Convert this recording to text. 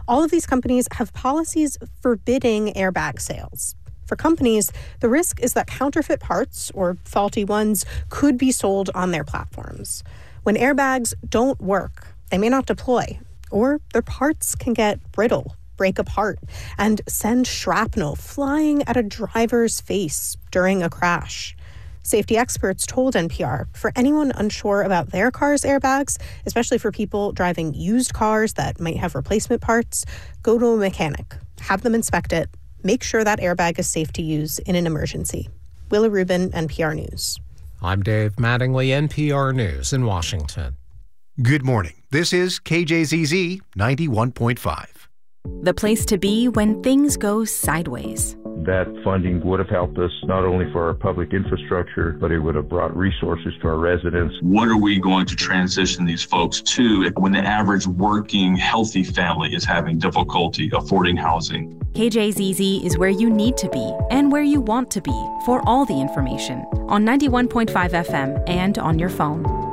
All of these companies have policies forbidding airbag sales. For companies, the risk is that counterfeit parts, or faulty ones, could be sold on their platforms. When airbags don't work, they may not deploy, or their parts can get brittle, break apart, and send shrapnel flying at a driver's face during a crash. Safety experts told NPR for anyone unsure about their car's airbags, especially for people driving used cars that might have replacement parts, go to a mechanic, have them inspect it, make sure that airbag is safe to use in an emergency. Willa Rubin, NPR News. I'm Dave Mattingly, NPR News in Washington. Good morning. This is KJZZ 91.5. The place to be when things go sideways. That funding would have helped us not only for our public infrastructure, but it would have brought resources to our residents. What are we going to transition these folks to when the average working, healthy family is having difficulty affording housing? KJZZ is where you need to be and where you want to be for all the information on 91.5 FM and on your phone.